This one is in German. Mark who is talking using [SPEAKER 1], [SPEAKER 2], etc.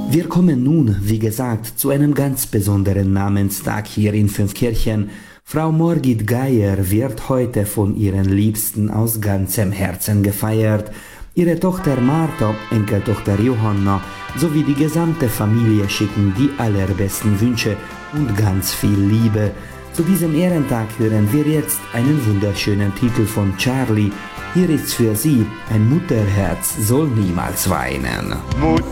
[SPEAKER 1] Wir kommen nun, wie gesagt, zu einem ganz besonderen Namenstag hier in Fünfkirchen. Frau Morgit Geier wird heute von ihren Liebsten aus ganzem Herzen gefeiert. Ihre Tochter Martha, Enkeltochter Johanna sowie die gesamte Familie schicken die allerbesten Wünsche und ganz viel Liebe. Zu diesem Ehrentag hören wir jetzt einen wunderschönen Titel von Charlie. Hier ist für Sie: Ein Mutterherz soll niemals weinen.